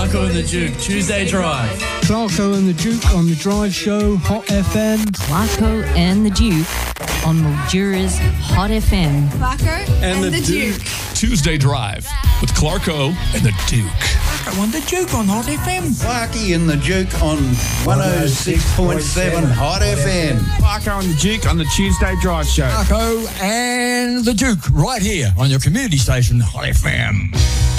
Clarko and the Duke, Tuesday Drive. Clarko and the Duke on the Drive Show, Hot FM. Clarko and the Duke on Mildura's Hot FM. Clarko and the Duke. Tuesday Drive with Clarko and the Duke. Clarko and the Duke on Hot FM. Clarky and the Duke on 106.7 Hot FM. Clarko and the Duke on the Tuesday Drive Show. Clarko and the Duke right here on your community station, Hot FM.